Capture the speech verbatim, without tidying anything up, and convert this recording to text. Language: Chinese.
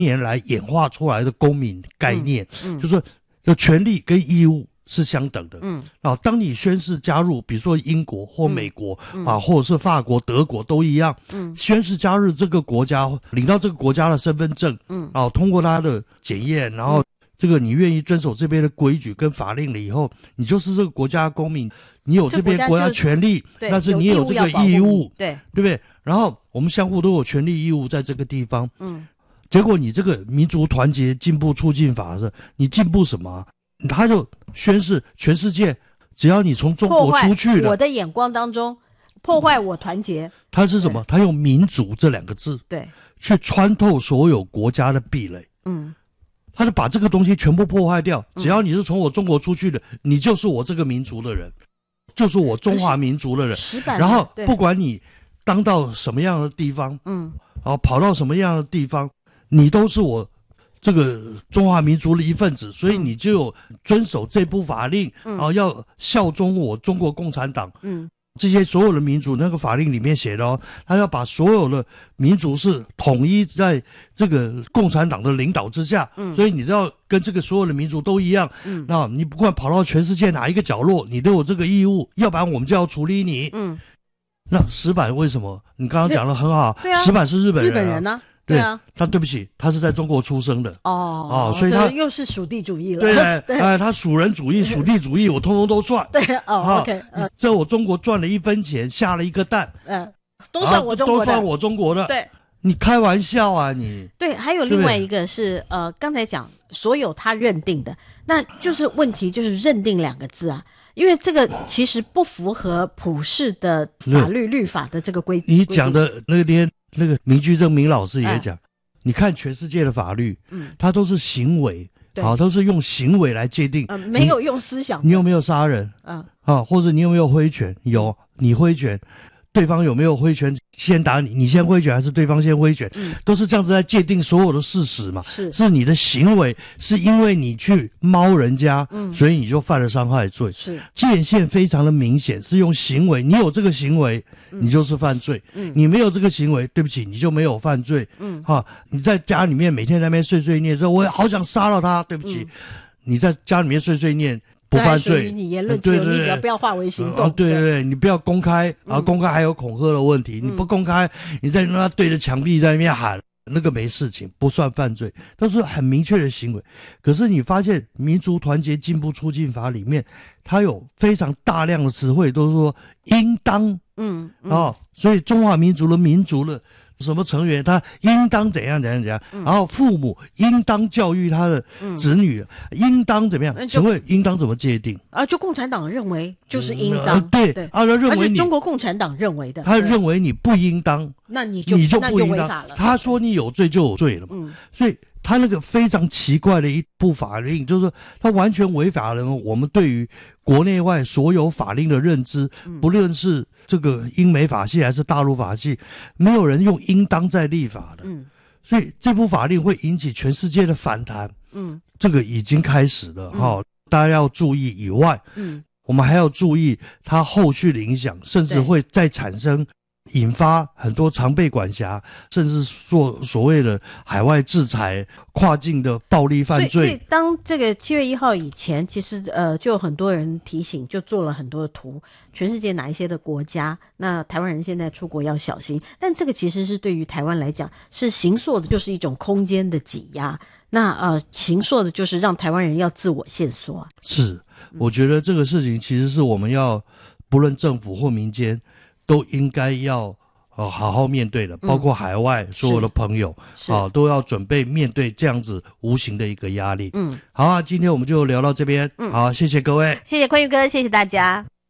年来演化出来的公民概念， 嗯嗯、 就是说这权利跟义务是相等的。 嗯， 啊，当你宣誓加入，比如说英国或美国、 嗯、 啊，或者是法国、德国都一样， 嗯， 宣誓加入这个国家，领到这个国家的身份证， 嗯， 啊，通过他的检验，然后这个你愿意遵守这边的规矩跟法令了以后，你就是这个国家的公民，你有这边国家权利，但是你有这个义务， 对， 对不对？然后我们相互都有权利义务在这个地方， 嗯， 结果你这个民族团结进步促进法是，你进步什么、啊？他就宣示全世界，只要你从中国出去了， 我的眼光当中破坏我团结， 他是什么？他用民族这两个字， 对， 去穿透所有国家的壁垒， 嗯， 他就把这个东西全部破坏掉。只要你是从我中国出去的，嗯、你就是我这个民族的人，就是我中华民族的人。然后不管你当到什么样的地方， 嗯， 然后跑到什么样的地方，你都是我这个中华民族的一份子，所以你就有遵守这部法令， 嗯、 然后要效忠我中国共产党。 嗯， 这些所有的民族那个法令里面写的哦，他要把所有的民族是统一在这个共产党的领导之下。嗯，所以你要跟这个所有的民族都一样。 嗯， 那你不管跑到全世界哪一个角落，你都有这个义务，要不然我们就要处理你。 嗯， 那石板为什么？你刚刚讲的很好， 对啊， 石板是日本人、啊， 日本人呢、啊？ 对啊， 他对不起，他是在中国出生的哦哦，所以他又是属地主义了。 对，对哎，他属人主义、属地主义，我通通都算。 对哦、 啊、 ，OK， 嗯、 在我中国赚了一分钱，下了一个蛋， 嗯，都算我中国的， 啊、都算我中国的。 对， 你开玩笑啊你？ 对，还有另外一个是呃，刚才讲所有他认定的，那就是问题就是认定两个字啊。因为这个其实不符合普世的法律律法的这个规定。 你讲的那天那个明居正明老师也讲、哎，你看全世界的法律，嗯，它都是行为，好，都是用行为来界定， 呃，没有用思想。 你有没有杀人？嗯，啊，或者你有没有挥拳？有，你挥拳，对方有没有挥拳？先打你，你先挥拳还是对方先挥拳？嗯，都是这样子在界定所有的事实嘛。 是， 是你的行为，是因为你去猫人家，嗯，所以你就犯了伤害罪。 是， 界限非常的明显，是用行为，你有这个行为，你就是犯罪。嗯，你没有这个行为，对不起，你就没有犯罪。嗯，哈，你在家里面每天在那边碎碎念说，我好想杀了他，对不起，嗯、你在家里面碎碎念。不犯罪， 你言论自由，你只要不要化为行动。 啊，对对对，你不要公开啊， 嗯、 公开还有恐吓的问题。嗯、你不公开，你在那对着墙壁在那边喊，那个没事情，不算犯罪，都是很明确的行为。可是你发现《民族团结进步促进法》里面，它有非常大量的词汇，都是说应当， 嗯，嗯哦，所以中华民族的民族的。什么成员他应当怎样怎样怎样、嗯、然后父母应当教育他的子女、嗯、应当怎么样，请问应当怎么界定啊？就共产党认为就是应当、 嗯呃、对, 对啊，他认为你中国共产党认为的， 他认为你不应当， 那你就你就不应当， 违法了。 他说你有罪就有罪了嘛，嗯，所以他那个非常奇怪的一部法令，就是说他完全违反了我们对于国内外所有法令的认知，不论是这个英美法系还是大陆法系，没有人用应当在立法的，嗯，所以这部法令会引起全世界的反弹，嗯，这个已经开始了哈、嗯，大家要注意以外，嗯，我们还要注意它后续的影响，甚至会再产生。引发很多常被管辖，甚至做所谓的海外制裁、跨境的暴力犯罪。 所以，所以当这个七月一号以前，其实呃，就有很多人提醒，就做了很多的图，全世界哪一些的国家，那台湾人现在出国要小心。但这个其实是对于台湾来讲，是形塑的，就是一种空间的挤压。那呃，形塑的就是让台湾人要自我限缩啊。 是，我觉得这个事情其实是我们要，不论政府或民间。都应该要呃好好面对的，包括海外所有的朋友啊、呃，都要准备面对这样子无形的一个压力。嗯，好啊，今天我们就聊到这边。嗯，好，谢谢各位， 谢谢坤玉哥，谢谢大家。